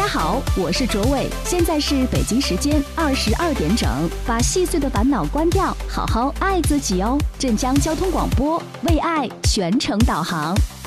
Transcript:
好，我是卓伟，现在是北京时间22点整，把细碎的烦恼关掉，好好爱自己哦。镇江交通广播，为爱全程导航。